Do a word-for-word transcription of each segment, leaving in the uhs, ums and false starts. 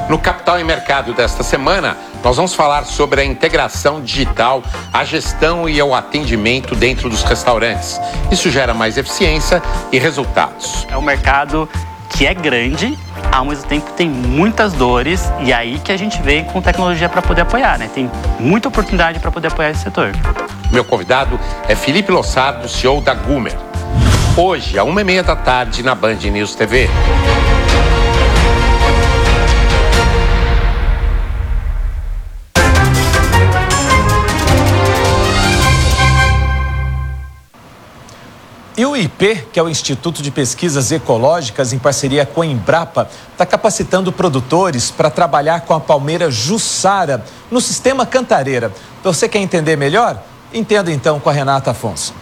No Capital e Mercado desta semana, nós vamos falar sobre a integração digital, a gestão e o atendimento dentro dos restaurantes. Isso gera mais eficiência e resultados. É um mercado que é grande, ao mesmo tempo tem muitas dores, e é aí que a gente vem com tecnologia para poder apoiar, né? Tem muita oportunidade para poder apoiar esse setor. Meu convidado é Felipe Lossardo, C E O da Gumer. Hoje, à uma e meia da tarde, na Band News T V. E o I P, que é o Instituto de Pesquisas Ecológicas, em parceria com a Embrapa, está capacitando produtores para trabalhar com a palmeira Jussara no sistema Cantareira. Você quer entender melhor? Entenda então com a Renata Afonso.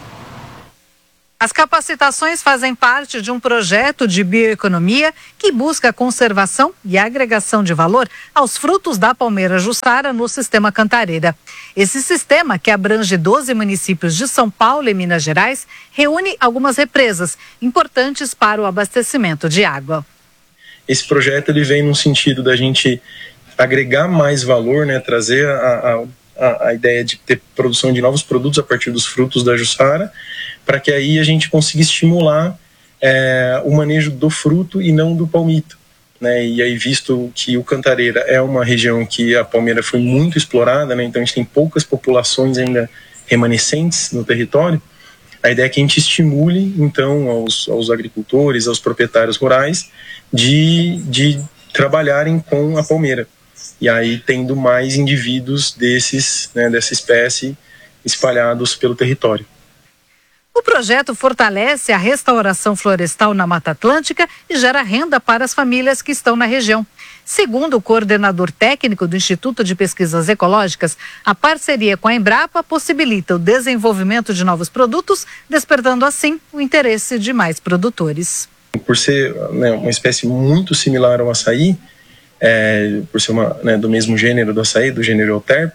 As capacitações fazem parte de um projeto de bioeconomia que busca a conservação e a agregação de valor aos frutos da palmeira Jussara no sistema Cantareira. Esse sistema, que abrange doze municípios de São Paulo e Minas Gerais, reúne algumas represas importantes para o abastecimento de água. Esse projeto ele vem no sentido da gente agregar mais valor, né, trazer a, a, a ideia de ter produção de novos produtos a partir dos frutos da Jussara, para que aí a gente consiga estimular é, o manejo do fruto e não do palmito, né? E aí, visto que o Cantareira é uma região que a palmeira foi muito explorada, né? Então a gente tem poucas populações ainda remanescentes no território, a ideia é que a gente estimule, então, aos, aos agricultores, aos proprietários rurais, de, de trabalharem com a palmeira. E aí tendo mais indivíduos desses, né, dessa espécie espalhados pelo território. O projeto fortalece a restauração florestal na Mata Atlântica e gera renda para as famílias que estão na região. Segundo o coordenador técnico do Instituto de Pesquisas Ecológicas, a parceria com a Embrapa possibilita o desenvolvimento de novos produtos, despertando assim o interesse de mais produtores. Por ser, né, uma espécie muito similar ao açaí, é, por ser uma, né, do mesmo gênero do açaí, do gênero Euterpe,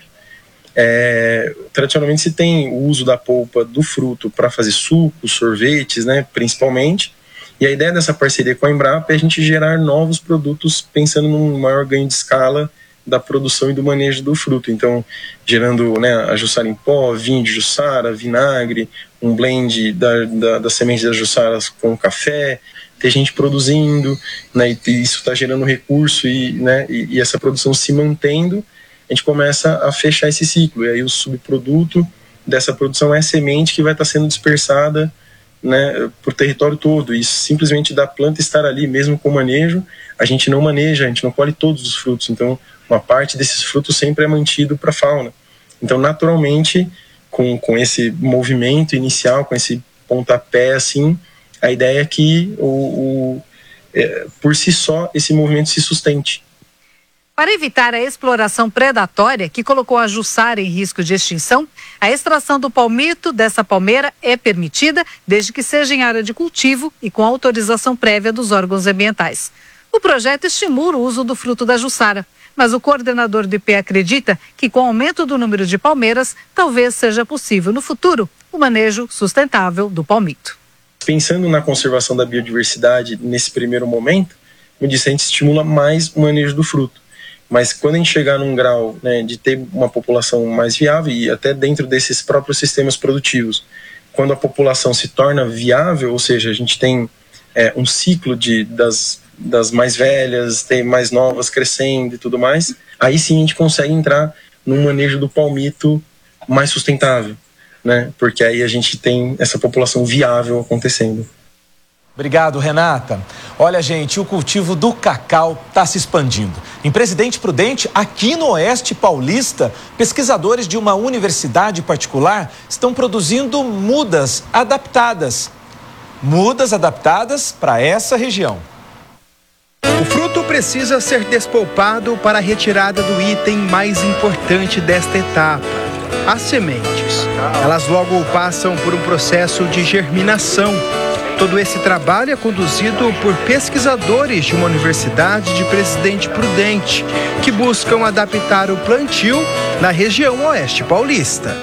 É, tradicionalmente se tem o uso da polpa do fruto para fazer sucos, sorvetes, né, principalmente, e a ideia dessa parceria com a Embrapa é a gente gerar novos produtos pensando num maior ganho de escala da produção e do manejo do fruto, então gerando, né, a Jussara em pó, vinho de Jussara, vinagre, um blend da, da, das sementes das Jussaras com café, ter gente produzindo, né, e isso está gerando recurso e, né, e, e essa produção se mantendo, a gente começa a fechar esse ciclo, e aí o subproduto dessa produção é a semente que vai estar sendo dispersada, né, por território todo, e simplesmente da planta estar ali, mesmo com manejo, a gente não maneja, a gente não colhe todos os frutos, então uma parte desses frutos sempre é mantido para a fauna. Então, naturalmente, com, com esse movimento inicial, com esse pontapé, assim, a ideia é que, o, o, é, por si só, esse movimento se sustente. Para evitar a exploração predatória que colocou a Jussara em risco de extinção, a extração do palmito dessa palmeira é permitida desde que seja em área de cultivo e com autorização prévia dos órgãos ambientais. O projeto estimula o uso do fruto da Jussara, mas o coordenador do I P acredita que com o aumento do número de palmeiras, talvez seja possível no futuro o manejo sustentável do palmito. Pensando na conservação da biodiversidade nesse primeiro momento, como disse, a gente estimula mais o manejo do fruto. Mas quando a gente chegar num grau, né, de ter uma população mais viável e até dentro desses próprios sistemas produtivos, quando a população se torna viável, ou seja, a gente tem é, um ciclo de, das, das mais velhas, tem mais novas crescendo e tudo mais, aí sim a gente consegue entrar num manejo do palmito mais sustentável, né, porque aí a gente tem essa população viável acontecendo. Obrigado, Renata. Olha, gente, o cultivo do cacau está se expandindo. Em Presidente Prudente, aqui no Oeste Paulista, pesquisadores de uma universidade particular estão produzindo mudas adaptadas. Mudas adaptadas para essa região. O fruto precisa ser despolpado para a retirada do item mais importante desta etapa, as sementes. Elas logo passam por um processo de germinação. Todo esse trabalho é conduzido por pesquisadores de uma universidade de Presidente Prudente, que buscam adaptar o plantio na região Oeste Paulista.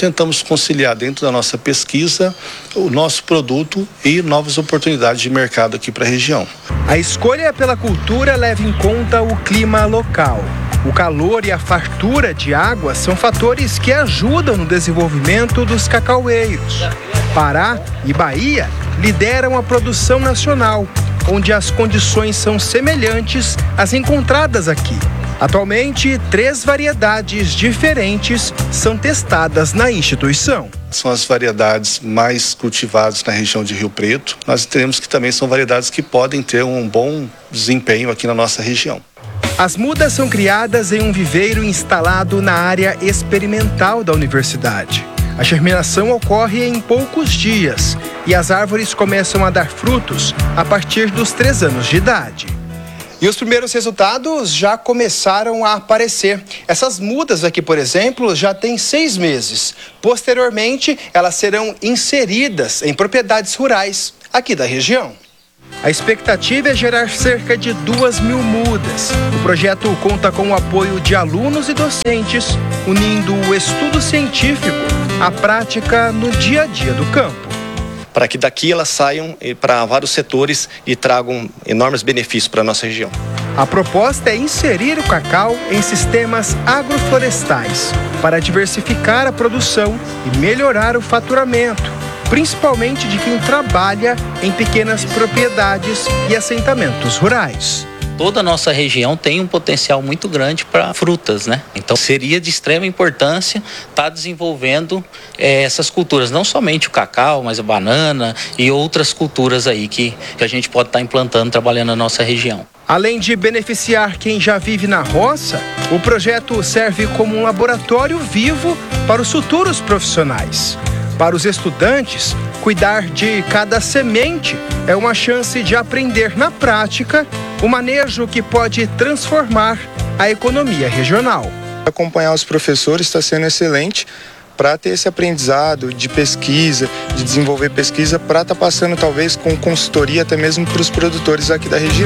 tentamos conciliar dentro da nossa pesquisa o nosso produto e novas oportunidades de mercado aqui para a região. A escolha pela cultura leva em conta o clima local. O calor e a fartura de água são fatores que ajudam no desenvolvimento dos cacaueiros. Pará e Bahia lideram a produção nacional, onde as condições são semelhantes às encontradas aqui. Atualmente, três variedades diferentes são testadas na instituição. São as variedades mais cultivadas na região de Rio Preto. Nós entendemos que também são variedades que podem ter um bom desempenho aqui na nossa região. As mudas são criadas em um viveiro instalado na área experimental da universidade. A germinação ocorre em poucos dias e as árvores começam a dar frutos a partir dos três anos de idade. E os primeiros resultados já começaram a aparecer. Essas mudas aqui, por exemplo, já têm seis meses. Posteriormente, elas serão inseridas em propriedades rurais aqui da região. A expectativa é gerar cerca de duas mil mudas. O projeto conta com o apoio de alunos e docentes, unindo o estudo científico à prática no dia a dia do campo. Para que daqui elas saiam para vários setores e tragam enormes benefícios para a nossa região. A proposta é inserir o cacau em sistemas agroflorestais para diversificar a produção e melhorar o faturamento, principalmente de quem trabalha em pequenas propriedades e assentamentos rurais. Toda a nossa região tem um potencial muito grande para frutas, né? Então seria de extrema importância estar desenvolvendo é, essas culturas, não somente o cacau, mas a banana e outras culturas aí que, que a gente pode estar implantando, trabalhando na nossa região. Além de beneficiar quem já vive na roça, o projeto serve como um laboratório vivo para os futuros profissionais. Para os estudantes, cuidar de cada semente é uma chance de aprender na prática o manejo que pode transformar a economia regional. Acompanhar os professores está sendo excelente para ter esse aprendizado de pesquisa, de desenvolver pesquisa, para estar passando talvez com consultoria até mesmo para os produtores aqui da região.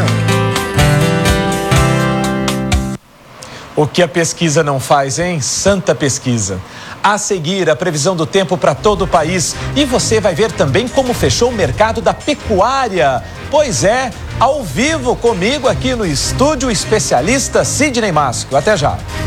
O que a pesquisa não faz, hein? Santa pesquisa. A seguir, a previsão do tempo para todo o país. E você vai ver também como fechou o mercado da pecuária. Pois é, ao vivo comigo aqui no estúdio, o especialista Sidney Masco. Até já.